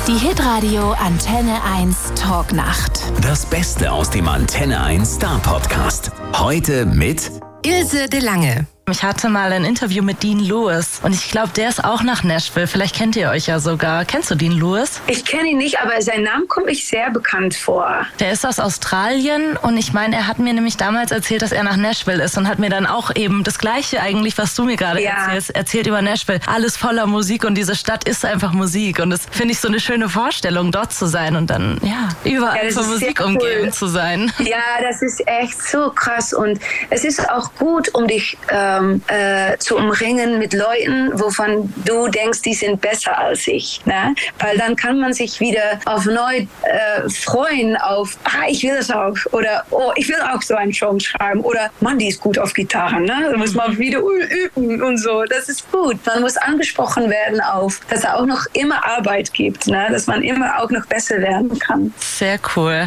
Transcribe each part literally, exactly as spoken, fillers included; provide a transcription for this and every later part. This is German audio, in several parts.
Die Hitradio Antenne eins Talknacht. Das Beste aus dem Antenne eins Star Podcast. Heute mit Ilse de Lange. Ich hatte mal ein Interview mit Dean Lewis und ich glaube, der ist auch nach Nashville. Vielleicht kennt ihr euch ja sogar. Kennst du Dean Lewis? Ich kenne ihn nicht, aber sein Name kommt mir sehr bekannt vor. Der ist aus Australien und ich meine, er hat mir nämlich damals erzählt, dass er nach Nashville ist und hat mir dann auch eben das Gleiche eigentlich, was du mir gerade Ja. erzählst, erzählt über Nashville. Alles voller Musik und diese Stadt ist einfach Musik und das finde ich so eine schöne Vorstellung, dort zu sein und dann ja überall Ja, das von ist Musik sehr umgeben cool. zu sein. Ja, das ist echt so krass und es ist auch gut, um dich ähm, äh, zu umringen mit Leuten, wovon du denkst, die sind besser als ich. Ne? Weil dann kann man sich wieder auf neu äh, freuen auf, ah, ich will das auch oder oh, ich will auch so einen Song schreiben oder Mann, die ist gut auf Gitarre. Ne? Da muss man wieder üben und so. Das ist gut. Man muss angesprochen werden auf, dass es auch noch immer Arbeit gibt, ne? Dass man immer auch noch besser werden kann. Sehr cool.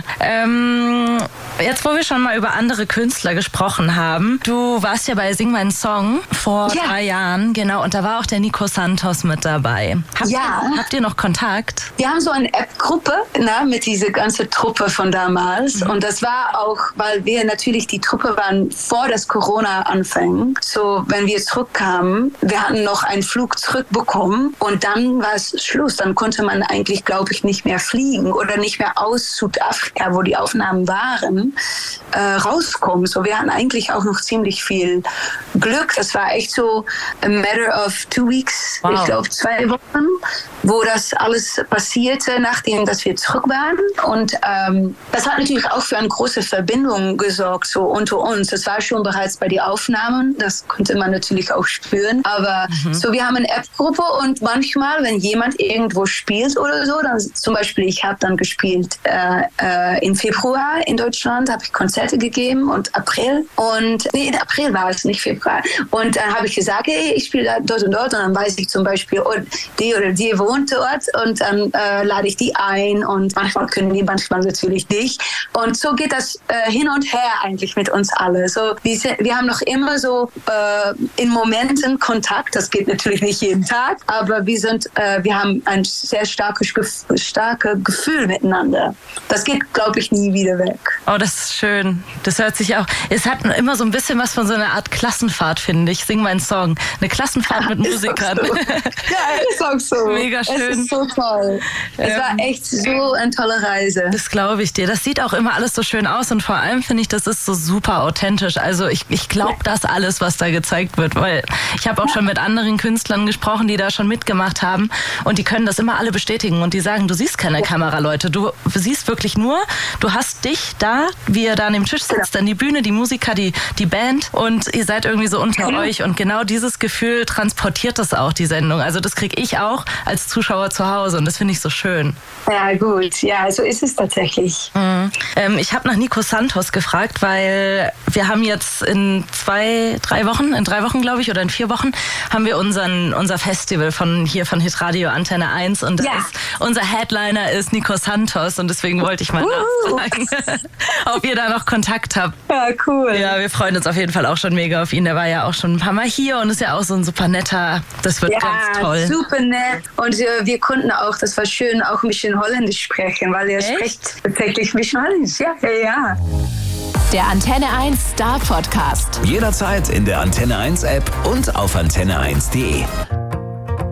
Ähm, jetzt, wo wir schon mal über andere Künstler gesprochen haben, du warst ja bei Sing meinen Song vor Ja. drei Jahren, genau, und da war auch der Nico Santos mit dabei. Habt, Ja. ihr, habt ihr noch Kontakt? Wir haben so eine App-Gruppe ne, mit dieser ganzen Truppe von damals. Mhm. Und das war auch, weil wir natürlich die Truppe waren vor das Corona anfing. So, wenn wir zurückkamen, wir hatten noch einen Flug zurückbekommen und dann war es Schluss. Dann konnte man eigentlich, glaube ich, nicht mehr fliegen oder nicht mehr aus Südafrika, wo die Aufnahmen waren, äh, rauskommen. So, wir hatten eigentlich auch noch ziemlich viel Glück. Das war echt so a matter of two weeks, Wow. ich glaube zwei Wochen, wo das alles passierte, nachdem dass wir zurück waren. Und ähm, das hat natürlich auch für eine große Verbindung gesorgt, so unter uns. Das war schon bereits bei den Aufnahmen, das konnte man natürlich auch spüren. Aber mhm. so, wir haben eine App-Gruppe und manchmal, wenn jemand irgendwo spielt oder so, dann zum Beispiel, ich habe dann gespielt äh, äh, im Februar in Deutschland, habe ich Konzerte gegeben und April. Und nee, in April war es, nicht Februar. Und dann habe ich gesagt, hey, ich spiele dort und dort und dann weiß ich zum Beispiel, oh, die oder die wohnt dort und dann äh, lade ich die ein und manchmal können die, manchmal natürlich nicht. Und so geht das äh, hin und her eigentlich mit uns alle. So, wir, sind, wir haben noch immer so äh, in Momenten Kontakt, das geht natürlich nicht jeden Tag, aber wir, sind, äh, wir haben ein sehr starkes, Gef- starkes Gefühl miteinander. Das geht, glaube ich, nie wieder weg. Oh, das ist schön. Das hört sich auch, es hat immer so ein bisschen was von so einer Art Klassenfahrt, finde ich. Sing meinen Song. Eine Klassenfahrt mit Musikern. So. Ja, ist auch so. Mega schön. Es ist so toll. Es Ähm, war echt so eine tolle Reise. Das glaube ich dir. Das sieht auch immer alles so schön aus und vor allem finde ich, das ist so super authentisch. Also ich, ich glaube das alles, was da gezeigt wird, weil ich habe auch schon mit anderen Künstlern gesprochen, die da schon mitgemacht haben und die können das immer alle bestätigen und die sagen, du siehst keine Kamera, Leute. Du siehst wirklich nur, du hast dich da, wie ihr da an dem Tisch sitzt, dann die Bühne, die Musiker, die, die Band und ihr seid irgendwie so unter Mhm. euch und genau dieses Gefühl transportiert das auch, die Sendung. Also das kriege ich auch als Zuschauer zu Hause und das finde ich so schön. Ja, gut. Ja, so ist es tatsächlich. Mhm. Ähm, ich habe nach Nico Santos gefragt, weil wir haben jetzt in zwei, drei Wochen, in drei Wochen glaube ich, oder in vier Wochen, haben wir unseren, unser Festival von hier von Hitradio Antenne eins und das Ja. ist, unser Headliner ist Nico Santos und deswegen wollte ich mal Uh. nachfragen, ob ihr da noch Kontakt habt. Ja, cool. Ja, wir freuen uns auf jeden Fall auch schon mega auf ihn. Der war ja auch schon ein paar Mal hier und ist ja auch so ein super netter, das wird Ja, ganz toll. super nett. Und äh, wir konnten auch, das war schön, auch ein bisschen Holländisch sprechen, weil er Echt? spricht tatsächlich ein bisschen Holländisch. Ja, ja, ja. Der Antenne eins Star Podcast. jederzeit in der Antenne eins App und auf antenne eins punkt de.